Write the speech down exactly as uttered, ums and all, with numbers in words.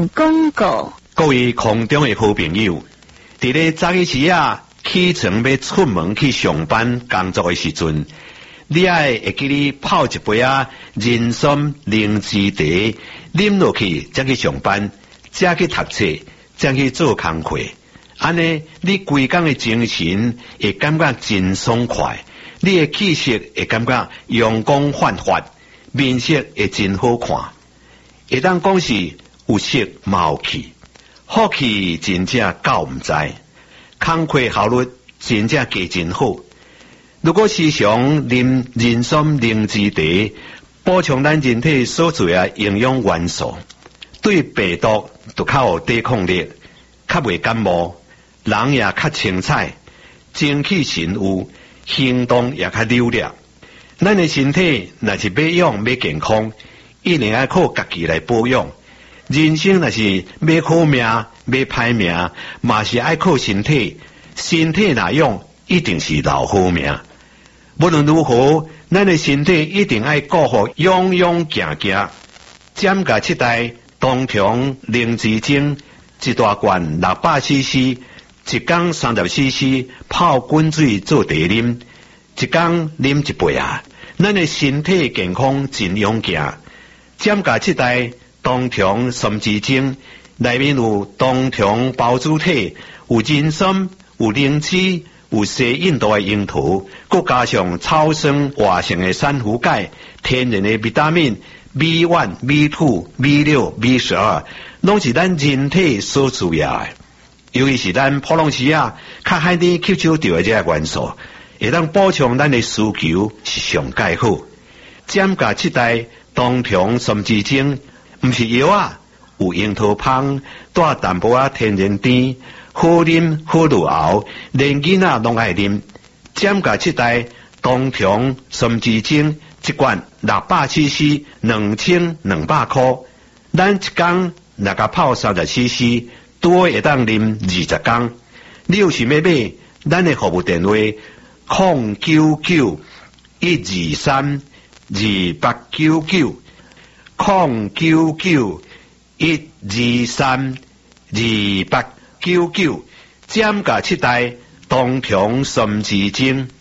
段广告。 各位空中的好朋友，伫咧早起时啊，起床要出门去上班工作的时阵，你爱会记你泡一杯啊人参灵芝茶，啉落去才去上班，才去读册，才去做工课。安尼，你规工的精神会感觉真爽快，你的气色会感觉阳光焕发，面色会真好看。会当讲是有色嘛有气，好气真正够唔知，工课效率真正加真好。如果时常啉人参灵芝茶，补充咱人体所需的营养元素，对病毒都较有抵抗力，较袂感冒。人也较清彩，精气神有，行动也较溜达。咱的身体若是要养要健康，一定要靠家己来保养。人生若是要好命要歹命，嘛是爱靠身体。身体若养，一定是留好命。无论如何，咱的身体一定爱顾好，样样行行。减价七代冬虫灵芝精，一大罐六百 C C。一缸三十 C C 泡滚水做茶啉，一缸啉一杯啊！咱的身体健康真勇健。减价七代冬虫参枝精，内面有冬虫孢子体，有人参，有灵芝，有西印度的樱桃，佮加上草酸活性的珊瑚钙，天然的维他命 B 一、B 二、B 六、B 十二，拢是咱人体所需要的。尤其是咱普朗西亚较海啲吸收到的这个元素，会当补充咱的需求是上介好。减价七代冬虫参枝精，毋是药啊，有樱桃香，带淡薄仔天然甜，好啉好入喉，连囡仔拢爱啉。减价七代冬虫参枝精，一罐六百 C C， 两千两百块，咱一工若甲泡三十 C C。多会当啉二十缸，你有想要买？咱的服务电话：零九九一二三二八九九，零九九一二三二八九九，减价七代冬虫参枝精。